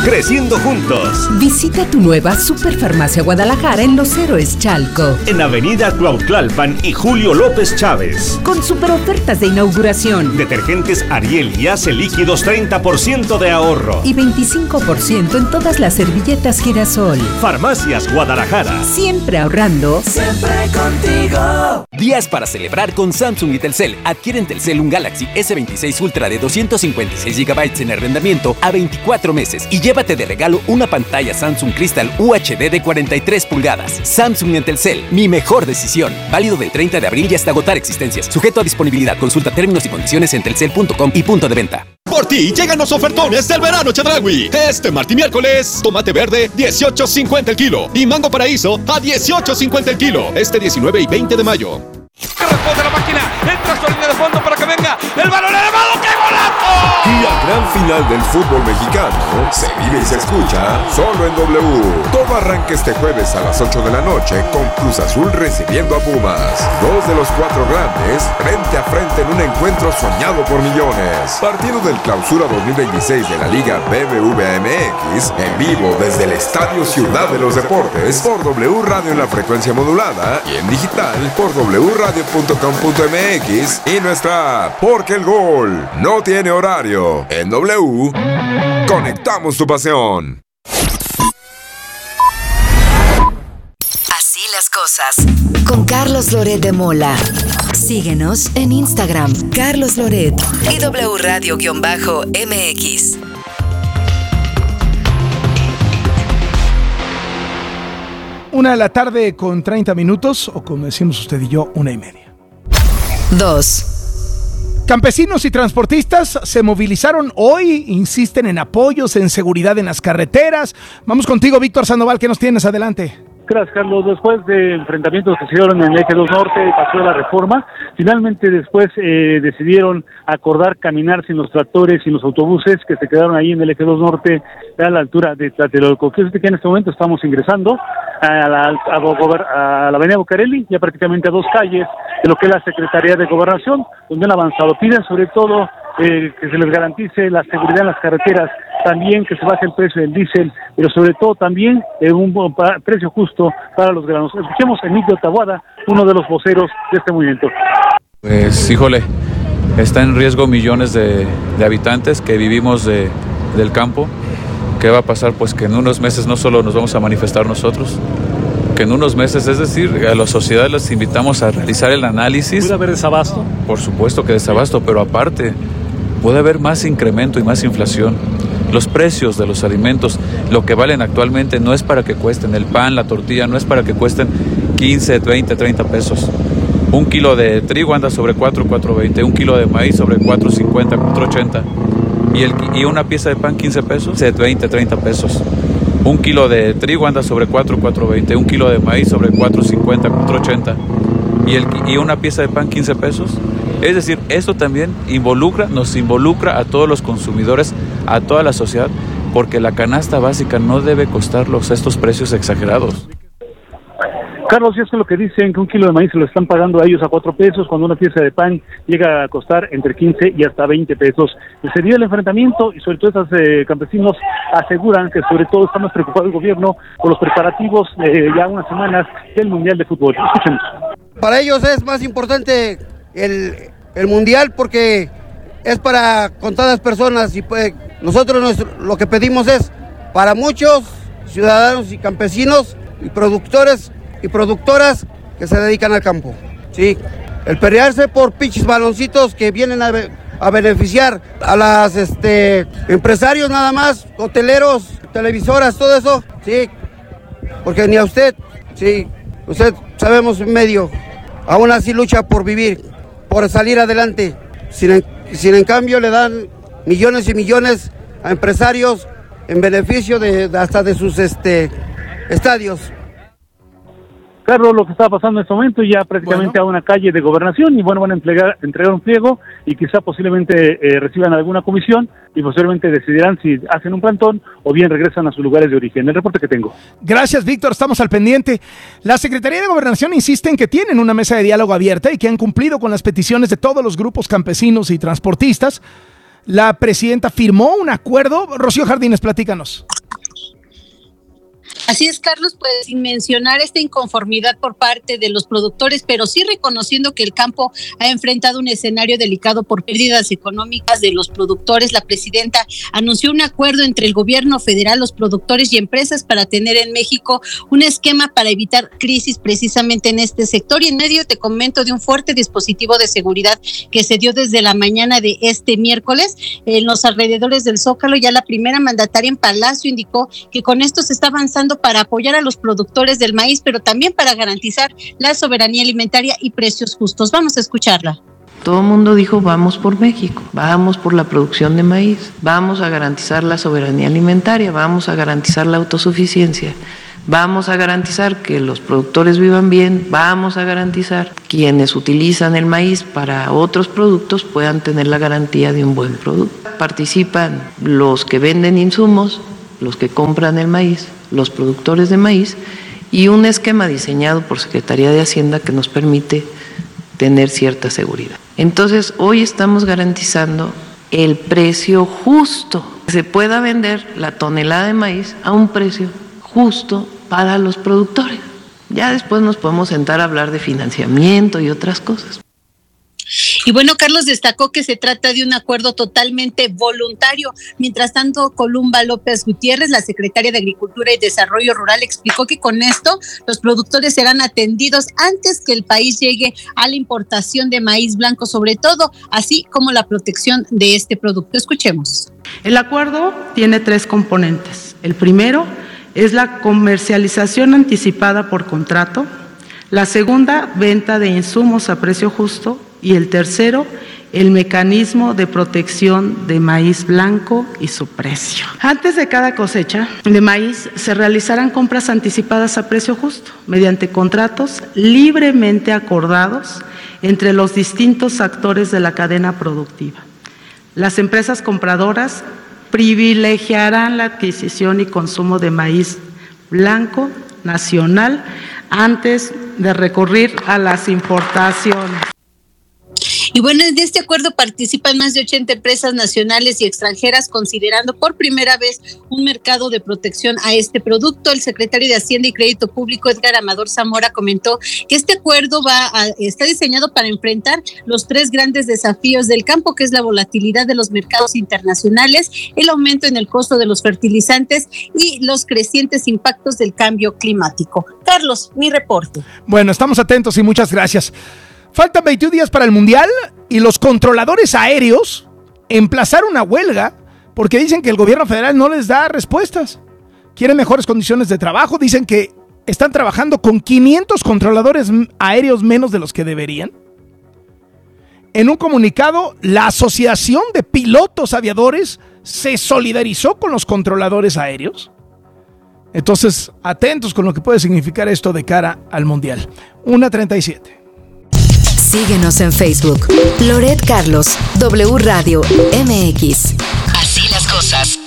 creciendo juntos. Visita tu nueva Superfarmacia Guadalajara en Los Héroes Chalco. En Avenida Cuautlalpan y Julio López Chávez. Con super ofertas de inauguración. Detergentes Ariel y Ace líquidos 30% de ahorro. Y 25% en todas las servilletas Girasol. Farmacias Guadalajara. Siempre ahorrando. Siempre contigo. Días para celebrar con Samsung y Telcel. Adquieren Telcel un Galaxy S26 Ultra de 256 GB en arrendamiento a 24 meses y llévate de regalo una pantalla Samsung Crystal UHD de 43 pulgadas. Samsung y Telcel, mi mejor decisión. Válido del 30 de abril y hasta agotar existencias. Sujeto a disponibilidad. Consulta términos y condiciones en telcel.com y punto de venta. Por ti llegan los ofertones del verano Chedraui. Este martes y miércoles, tomate verde 18.50 el kilo y mango paraíso a 18.50 el kilo. Este 19 y 20 de mayo. Responde la máquina, entra su línea de fondo para que venga el balón elevado, ¡qué golazo! Y la gran final del fútbol mexicano se vive y se escucha solo en W. Todo arranca este jueves a las 8 de la noche con Cruz Azul recibiendo a Pumas. Dos de los cuatro grandes frente a frente en un encuentro soñado por millones. Partido del Clausura 2026 de la Liga BBVA MX en vivo desde el Estadio Ciudad de los Deportes por W Radio en la frecuencia modulada y en digital por wradio.com.mx y nuestra app, porque el gol no tiene horario. En W, conectamos tu pasión. Así las cosas. Con Carlos Loret de Mola. Síguenos en Instagram, Carlos Loret y W Radio-MX. Una de la tarde con 30 minutos, o como decimos usted y yo, 1:30. 2. Campesinos y transportistas se movilizaron hoy, insisten en apoyos, en seguridad en las carreteras. Vamos contigo, Víctor Sandoval, ¿qué nos tienes? Adelante. Gracias, Carlos. Después de enfrentamientos que se dieron en el Eje 2 Norte, pasó la Reforma. Finalmente, después decidieron acordar caminar sin los tractores y los autobuses que se quedaron ahí en el Eje 2 Norte a la altura de Tlatelolco. Que en este momento estamos ingresando a la avenida Bucareli, ya prácticamente a dos calles de lo que es la Secretaría de Gobernación, donde han avanzado. Piden sobre todo que se les garantice la seguridad en las carreteras, también que se baje el precio del diésel, pero sobre todo también un precio justo para los granos. Escuchemos a Emilio Taboada, uno de los voceros de este movimiento. Pues híjole, está en riesgo millones de habitantes que vivimos del campo. ¿Qué va a pasar? Pues que en unos meses no solo nos vamos a manifestar nosotros, que en unos meses, es decir, a la sociedad les invitamos a realizar el análisis. ¿Puede haber desabasto? Por supuesto que desabasto, pero aparte puede haber más incremento y más inflación. Los precios de los alimentos, lo que valen actualmente, no es para que cuesten el pan, la tortilla, no es para que cuesten 15, 20, 30 pesos. Un kilo de trigo anda sobre 4.20, un kilo de maíz sobre 4.50, 4.80. Y una pieza de pan 15 pesos, 20, 30 pesos. Un kilo de trigo anda sobre 4.20, un kilo de maíz sobre 4.50, 4.80. Y una pieza de pan 15 pesos. Es decir, esto también nos involucra a todos los consumidores, a toda la sociedad, porque la canasta básica no debe costarlos estos precios exagerados. Carlos, y es que lo que dicen que un kilo de maíz se lo están pagando a ellos a 4 pesos, cuando una pieza de pan llega a costar entre 15 y hasta 20 pesos. Se dio el enfrentamiento y sobre todo estos campesinos aseguran que sobre todo está más preocupado el gobierno por los preparativos ya unas semanas del Mundial de Fútbol. Escuchemos. Para ellos es más importante el Mundial porque es para contadas personas y pues nosotros lo que pedimos es para muchos ciudadanos y campesinos y productores y productoras que se dedican al campo, sí, el pelearse por pinches baloncitos que vienen a beneficiar a las empresarios nada más, hoteleros, televisoras, todo eso, sí, porque ni a usted, sí, usted sabemos en medio, aún así lucha por vivir, por salir adelante, sin en cambio le dan millones y millones a empresarios en beneficio hasta de sus estadios. Carlos, lo que está pasando en este momento, ya prácticamente a una calle de Gobernación, y bueno, van a entregar un pliego y quizá posiblemente reciban alguna comisión y posiblemente decidirán si hacen un plantón o bien regresan a sus lugares de origen. El reporte que tengo. Gracias, Víctor, estamos al pendiente. La Secretaría de Gobernación insiste en que tienen una mesa de diálogo abierta y que han cumplido con las peticiones de todos los grupos campesinos y transportistas. La presidenta firmó un acuerdo. Rocío Jardines, platícanos. Así es, Carlos, pues sin mencionar esta inconformidad por parte de los productores, pero sí reconociendo que el campo ha enfrentado un escenario delicado por pérdidas económicas de los productores. La presidenta anunció un acuerdo entre el gobierno federal, los productores y empresas para tener en México un esquema para evitar crisis precisamente en este sector. Y en medio te comento de un fuerte dispositivo de seguridad que se dio desde la mañana de este miércoles en los alrededores del Zócalo. Ya la primera mandataria en Palacio indicó que con esto se está avanzando para apoyar a los productores del maíz, pero también para garantizar la soberanía alimentaria y precios justos. Vamos a escucharla. Todo el mundo dijo, vamos por México, vamos por la producción de maíz, vamos a garantizar la soberanía alimentaria, vamos a garantizar la autosuficiencia, vamos a garantizar que los productores vivan bien, vamos a garantizar que quienes utilizan el maíz para otros productos puedan tener la garantía de un buen producto. Participan los que venden insumos, los que compran el maíz, los productores de maíz, y un esquema diseñado por Secretaría de Hacienda que nos permite tener cierta seguridad. Entonces, hoy estamos garantizando el precio justo, que se pueda vender la tonelada de maíz a un precio justo para los productores. Ya después nos podemos sentar a hablar de financiamiento y otras cosas. Y bueno, Carlos destacó que se trata de un acuerdo totalmente voluntario. Mientras tanto, Columba López Gutiérrez, la secretaria de Agricultura y Desarrollo Rural, explicó que con esto los productores serán atendidos antes que el país llegue a la importación de maíz blanco, sobre todo, así como la protección de este producto. Escuchemos. El acuerdo tiene 3 componentes. El primero es la comercialización anticipada por contrato. La segunda, venta de insumos a precio justo. Y el tercero, el mecanismo de protección de maíz blanco y su precio. Antes de cada cosecha de maíz se realizarán compras anticipadas a precio justo mediante contratos libremente acordados entre los distintos actores de la cadena productiva. Las empresas compradoras privilegiarán la adquisición y consumo de maíz blanco nacional antes de recurrir a las importaciones. Y bueno, en este acuerdo participan más de 80 empresas nacionales y extranjeras, considerando por primera vez un mercado de protección a este producto. El secretario de Hacienda y Crédito Público, Edgar Amador Zamora, comentó que este acuerdo está diseñado para enfrentar los 3 grandes desafíos del campo, que es la volatilidad de los mercados internacionales, el aumento en el costo de los fertilizantes y los crecientes impactos del cambio climático. Carlos, mi reporte. Bueno, estamos atentos y muchas gracias. Faltan 21 días para el Mundial y los controladores aéreos emplazaron una huelga porque dicen que el gobierno federal no les da respuestas. Quieren mejores condiciones de trabajo, dicen que están trabajando con 500 controladores aéreos menos de los que deberían. En un comunicado, la Asociación de Pilotos Aviadores se solidarizó con los controladores aéreos. Entonces, atentos con lo que puede significar esto de cara al Mundial. 1:37. Síguenos en Facebook. Loret Carlos, W Radio MX. Así las cosas.